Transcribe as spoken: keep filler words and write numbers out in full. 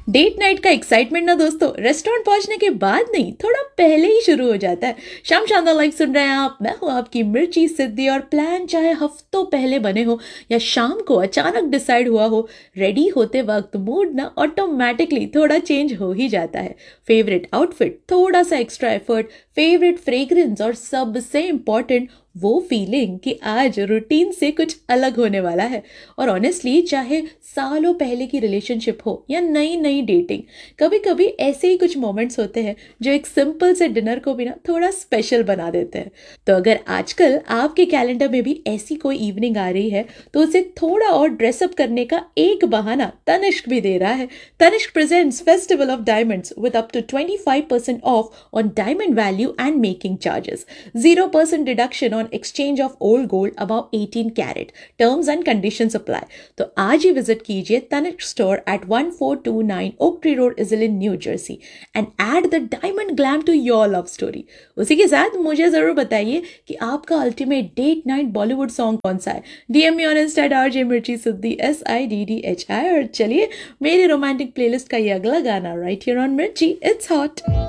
Date night का excitement ना दोस्तों रेस्टोरेंट पहुंचने के बाद नहीं, थोड़ा पहले ही शुरू हो जाता है। शाम शानदार लाइव सुन रहे हैं आप, मैं हूं आपकी मिर्ची सिद्धि। और प्लान चाहे हफ्तों पहले बने हो या शाम को अचानक डिसाइड हुआ हो, रेडी होते वक्त मूड ना ऑटोमेटिकली थोड़ा चेंज हो ही जाता है। फेवरेट आउटफिट, थोड़ा सा एक्स्ट्रा एफर्ट, फेवरेट फ्रेग्रेंस और सबसे इम्पॉर्टेंट वो फीलिंग कि आज रूटीन से कुछ अलग होने वाला है। और ऑनेस्टली चाहे सालों पहले की रिलेशनशिप हो या नई नई डेटिंग, कभी कभी ऐसे ही कुछ मोमेंट्स होते हैं जो एक सिंपल से डिनर को भी ना थोड़ा स्पेशल बना देते हैं। तो अगर आजकल आपके कैलेंडर में भी ऐसी कोई इवनिंग आ रही है तो उसे थोड़ा और ड्रेसअप करने का एक बहाना तनिष्क भी दे रहा है। Tanishq presents festival of diamonds with up to twenty five percent of on diamond value and making charges, zero percent deduction on exchange of old gold above eighteen carat. Terms and conditions apply. तो आज ही visit कीजिए Tanishq store at one four two nine Oak Tree Road, Iselin, New Jersey and add the diamond glam to your love story. उसी के साथ मुझे जरूर बताइए कि आपका ultimate date night Bollywood song कौन सा है। DM me on Insta eight RJ मिर्ची सिद्धि S I D D H I. और चलिए मेरी रोमांटिक प्लेलिस्ट का ये अगला गाना राइट हियर ऑन मिर्ची, इट्स हॉट।